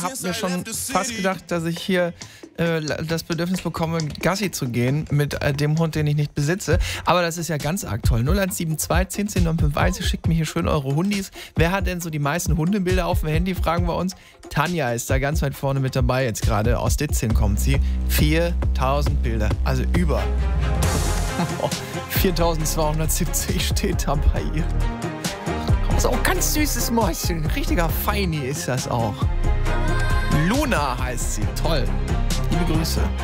habe mir schon fast gedacht, dass ich hier das Bedürfnis bekomme, Gassi zu gehen mit dem Hund, den ich nicht besitze. Aber das ist ja ganz arg toll. 0172 10 10 95, schickt mir hier schön eure Hundis. Wer hat denn so die meisten Hundebilder auf dem Handy, fragen wir uns. Tanja ist da ganz weit vorne mit dabei jetzt gerade. Aus Ditzin kommt sie. 4000 Bilder, also über. 4270 steht dabei ihr. Das ist auch ein ganz süßes Mäuschen. Ein richtiger Feini ist das auch. Luna heißt sie. Toll. Liebe Grüße.